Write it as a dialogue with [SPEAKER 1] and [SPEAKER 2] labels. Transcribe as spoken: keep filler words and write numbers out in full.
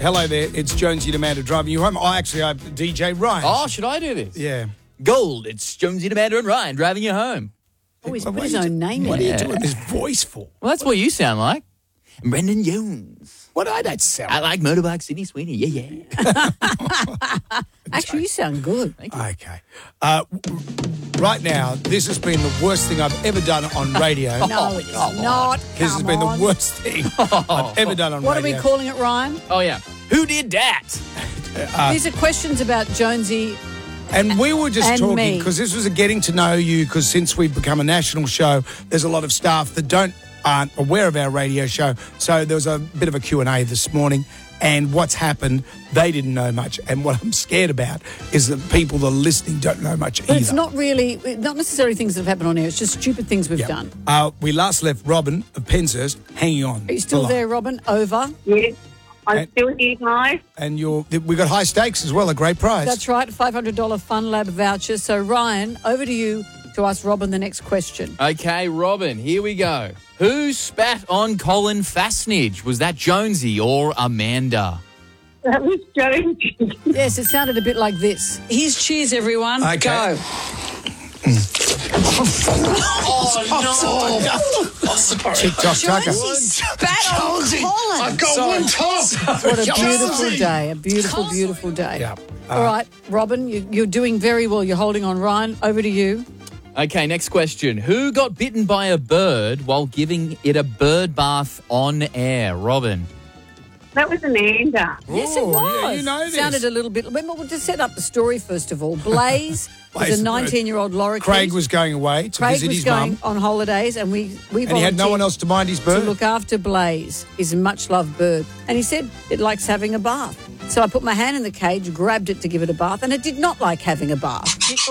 [SPEAKER 1] Hello there, it's Jonesy and Amanda driving you home. Oh, actually, I'm D J Ryan.
[SPEAKER 2] Oh, should I do this?
[SPEAKER 1] Yeah.
[SPEAKER 2] Gold, it's Jonesy, Amanda and Ryan driving you home.
[SPEAKER 3] Oh, he's
[SPEAKER 1] Well,
[SPEAKER 3] put
[SPEAKER 1] what
[SPEAKER 3] his
[SPEAKER 1] are you
[SPEAKER 3] own
[SPEAKER 1] do-
[SPEAKER 3] name
[SPEAKER 1] What
[SPEAKER 3] in
[SPEAKER 1] are you
[SPEAKER 3] it.
[SPEAKER 1] doing this voice for?
[SPEAKER 2] Well, that's what you sound like. And Brendan Jones.
[SPEAKER 1] What I don't sound
[SPEAKER 2] I like motorbike Sydney Sweeney. Yeah, yeah.
[SPEAKER 3] Actually, you sound good.
[SPEAKER 1] Okay. Uh, right now, this has been the worst thing I've ever done on radio.
[SPEAKER 3] No, it's not.
[SPEAKER 1] This has
[SPEAKER 3] Come
[SPEAKER 1] been
[SPEAKER 3] on.
[SPEAKER 1] the worst thing I've ever done on
[SPEAKER 3] What are
[SPEAKER 1] radio.
[SPEAKER 3] we calling it, Ryan?
[SPEAKER 2] Oh, yeah. Who did that?
[SPEAKER 3] These are questions about Jonesy.
[SPEAKER 1] And we were just
[SPEAKER 3] And
[SPEAKER 1] talking
[SPEAKER 3] me.
[SPEAKER 1] because this was a getting to know you, because since we've become a national show, there's a lot of staff that don't aren't aware of our radio show. So there was a bit of a Q and A this morning, and what's happened, they didn't know much. And what I'm scared about is that people that are listening don't know much
[SPEAKER 3] But
[SPEAKER 1] either.
[SPEAKER 3] it's not really, not necessarily things that have happened on air. It's just stupid things we've
[SPEAKER 1] Yeah.
[SPEAKER 3] done.
[SPEAKER 1] Uh, we last left Robin of Penshurst hanging on.
[SPEAKER 3] Are you still
[SPEAKER 1] the line.
[SPEAKER 3] there, Robin? Over.
[SPEAKER 4] Yes, I'm
[SPEAKER 1] And-
[SPEAKER 4] still here, guys.
[SPEAKER 1] And you're, we got high stakes as well, a great prize.
[SPEAKER 3] That's right, five hundred dollars Fun Lab voucher. So, Ryan, over to you to ask Robin the next question.
[SPEAKER 2] Okay, Robin, here we go. Who spat on Colin Fastnage? Was that Jonesy or Amanda?
[SPEAKER 4] That was Jonesy.
[SPEAKER 3] Yes, it sounded a bit like this.
[SPEAKER 5] Here's cheers, everyone.
[SPEAKER 1] Okay.
[SPEAKER 5] Go.
[SPEAKER 1] TikTok Tucker.
[SPEAKER 5] Spat on Colin.
[SPEAKER 3] What a beautiful day, a beautiful, beautiful day.
[SPEAKER 1] Yeah.
[SPEAKER 3] All right, Robin, you, you're doing very well. You're holding on. Ryan, over to you.
[SPEAKER 2] Okay, next question. Who got bitten by a bird while giving it a bird bath on air? Robin.
[SPEAKER 4] That was Amanda.
[SPEAKER 3] Yes, it
[SPEAKER 1] Oh,
[SPEAKER 3] was.
[SPEAKER 1] yeah, you know this.
[SPEAKER 3] Sounded a little bit. Well, we'll just set up the story first of all. Blaze
[SPEAKER 1] Blaze
[SPEAKER 3] was
[SPEAKER 1] the
[SPEAKER 3] a
[SPEAKER 1] bird.
[SPEAKER 3] nineteen-year-old lorikeet.
[SPEAKER 1] Craig was going away to
[SPEAKER 3] Craig
[SPEAKER 1] visit
[SPEAKER 3] was
[SPEAKER 1] his
[SPEAKER 3] going
[SPEAKER 1] mum,
[SPEAKER 3] on holidays, and we we
[SPEAKER 1] and he had no
[SPEAKER 3] volunteered
[SPEAKER 1] one else to mind his
[SPEAKER 3] to
[SPEAKER 1] bird.
[SPEAKER 3] look after Blaze, his much-loved bird. And he said it likes having a bath. So I put my hand in the cage, grabbed it to give it a bath, and it did not like having a bath.